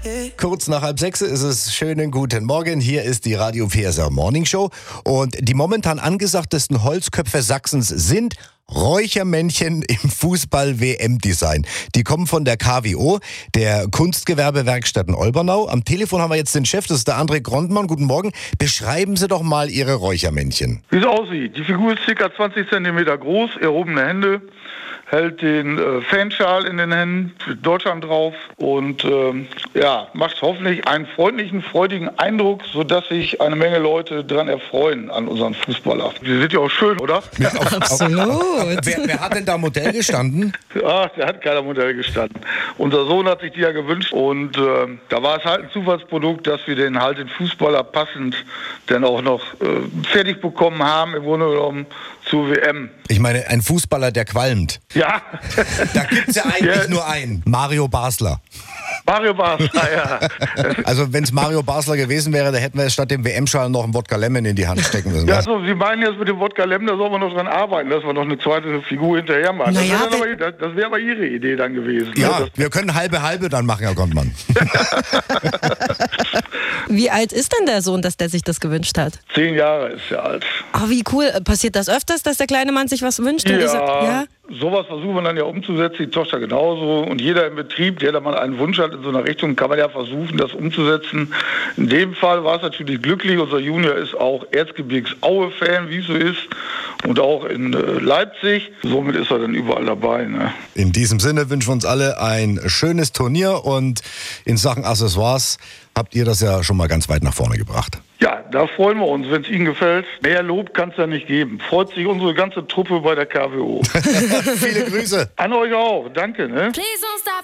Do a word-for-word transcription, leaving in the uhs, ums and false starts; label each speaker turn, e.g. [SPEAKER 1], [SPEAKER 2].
[SPEAKER 1] Kurz nach halb sechs ist es. Schönen guten Morgen. Hier ist die Radio P S R Morning Show. Und die momentan angesagtesten Holzköpfe Sachsens sind Räuchermännchen im Fußball-W M-Design. Die kommen von der K W O, der Kunstgewerbewerkstätten Olbernau. Am Telefon haben wir jetzt den Chef, das ist der André Grondmann. Guten Morgen. Beschreiben Sie doch mal Ihre Räuchermännchen.
[SPEAKER 2] Wie es aussieht. Die Figur ist ca. zwanzig Zentimeter groß, erhobene Hände, hält den äh, Fanschal in den Händen, mit Deutschland drauf und ähm, ja, macht hoffentlich einen freundlichen, freudigen Eindruck, sodass sich eine Menge Leute daran erfreuen an unseren Fußballer. Die sind ja auch schön, oder?
[SPEAKER 1] Ja, auf,
[SPEAKER 3] Absolut.
[SPEAKER 1] auf, wer, wer hat denn da Modell gestanden?
[SPEAKER 2] Ja, der hat keiner Modell gestanden. Unser Sohn hat sich die ja gewünscht und äh, da war es halt ein Zufallsprodukt, dass wir den halt den Fußballer passend dann auch noch äh, fertig bekommen haben, im Grunde genommen zur W M.
[SPEAKER 1] Ich meine, ein Fußballer, der qualmt.
[SPEAKER 2] Ja.
[SPEAKER 1] Da gibt's ja eigentlich
[SPEAKER 2] Ja.
[SPEAKER 1] nur einen. Mario Basler.
[SPEAKER 2] Mario Basler, ja.
[SPEAKER 1] Also wenn es Mario Basler gewesen wäre, da hätten wir statt dem W M-Schal noch einen Wodka Lemon in die Hand stecken müssen.
[SPEAKER 2] Ja, so, Sie meinen jetzt mit dem Wodka Lem, da soll man noch dran arbeiten, dass wir noch eine zweite Figur hinterher machen.
[SPEAKER 3] Naja,
[SPEAKER 2] das wäre aber, das, das wär aber Ihre Idee dann gewesen.
[SPEAKER 1] Ja,
[SPEAKER 2] Ne?
[SPEAKER 1] wir können halbe halbe dann machen, Herr Grondmann.
[SPEAKER 3] Wie alt ist denn der Sohn, dass der sich das gewünscht hat?
[SPEAKER 2] Zehn Jahre ist er alt.
[SPEAKER 3] Oh, wie cool. Passiert das öfters, dass der kleine Mann sich was wünscht? Und
[SPEAKER 2] Ja,
[SPEAKER 3] ihr sagt, ja?
[SPEAKER 2] sowas versuchen wir dann ja umzusetzen, die Tochter genauso. Und jeder im Betrieb, der da mal einen Wunsch hat in so einer Richtung, kann man ja versuchen, das umzusetzen. In dem Fall war es natürlich glücklich. Unser Junior ist auch Erzgebirgs-Aue-Fan, wie es so ist. Und auch in äh, Leipzig. Somit ist er dann überall dabei. Ne?
[SPEAKER 1] In diesem Sinne wünschen wir uns alle ein schönes Turnier und in Sachen Accessoires habt ihr das ja schon mal ganz weit nach vorne gebracht.
[SPEAKER 2] Ja, da freuen wir uns, wenn es Ihnen gefällt. Mehr Lob kann es ja nicht geben. Freut sich unsere ganze Truppe bei der K W O.
[SPEAKER 1] Viele Grüße.
[SPEAKER 2] An euch auch. Danke. Ne?
[SPEAKER 4] Please don't